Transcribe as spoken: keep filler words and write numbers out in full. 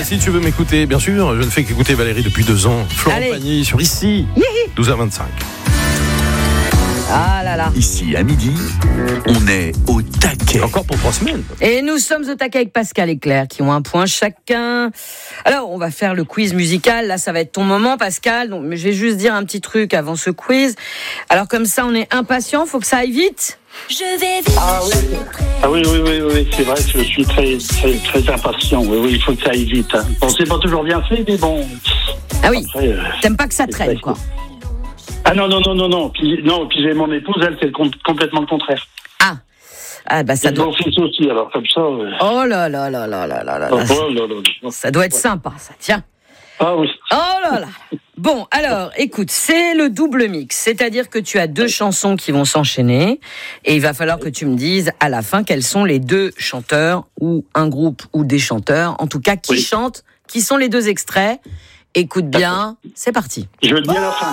si tu veux m'écouter, bien sûr, je ne fais qu'écouter Valérie depuis deux ans. Florent Allez. Pagny sur Ici, douze heures vingt-cinq. Ah là là. Ici, à midi, on est au taquet. Encore pour trois semaines. Et nous sommes au taquet avec Pascal et Claire qui ont un point chacun. Alors, on va faire le quiz musical. Là, ça va être ton moment, Pascal. Donc, mais je vais juste dire un petit truc avant ce quiz. Alors, comme ça, on est impatient. Faut que ça aille vite. Je vais vite. Ah oui, ah oui, oui, oui, oui, c'est vrai que je suis très, très, très impatient. Oui, oui, il faut que ça aille vite. Hein. Bon, c'est pas toujours bien fait, mais bon. Ah oui. Après, euh, T'aimes pas que ça traîne, c'est quoi. Ah non, non, non, non, non. Puis, non, puis j'ai mon épouse, elle, c'est le com- complètement le contraire. Ah. Ah, bah, ça Et doit. mon fils aussi, alors comme ça. Euh... Oh là là là là là là là Oh, là. oh là là là. Ça doit être sympa, ça. Tiens. Ah oui. Oh là là. Bon, alors, écoute, c'est le double mix, c'est-à-dire que tu as deux chansons qui vont s'enchaîner et il va falloir que tu me dises à la fin quels sont les deux chanteurs ou un groupe ou des chanteurs, en tout cas qui Oui. chantent, qui sont les deux extraits. Écoute bien, c'est parti. Je veux bien la fin.